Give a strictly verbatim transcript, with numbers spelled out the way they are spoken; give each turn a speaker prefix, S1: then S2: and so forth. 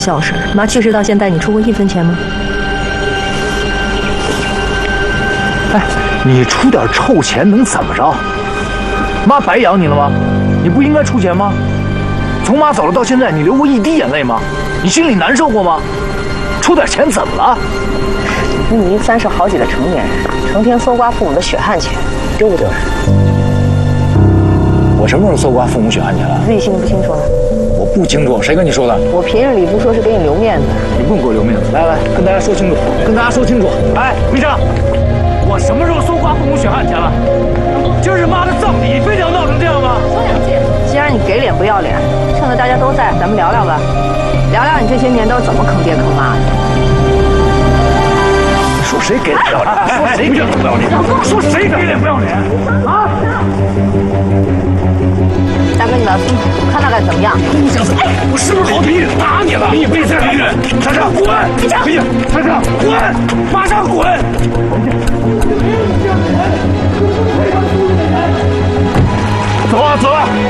S1: 孝顺。妈去世到现在，你出过一分钱吗？
S2: 哎，你出点臭钱能怎么着？妈白养你了吗？你不应该出钱吗？从妈走了到现在，你流过一滴眼泪吗？你心里难受过吗？出点钱怎么了？
S1: 你已经三十好几的成年人，成天搜刮父母的血汗钱，丢不丢人？
S2: 我什么时候搜刮父母血汗钱了？
S1: 你自己心里不清楚啊？
S2: 我不清楚，谁跟你说的？
S1: 我平日里不说是给你留面子，
S2: 你不用给我留面子。来来，跟大家说清楚，跟大家说清楚。哎，秘书，我什么时候搜刮父母血汗钱了？今儿是妈的葬礼，非得要闹成这样吗？
S1: 说两句。既然你给脸不要脸，趁着大家都在，咱们聊聊吧，聊聊你这些年都是怎么坑爹坑妈的。
S2: 说谁给脸不要脸？说谁给脸不要脸？说谁给脸不要脸？啊！
S1: 大哥，你把孙子看他该怎么样？
S2: 不想死！哎，我是不是好脾气打你了？你闭嘴！闭嘴！珊珊，滚！闭嘴！珊珊，滚！马上滚！走啊，走啊！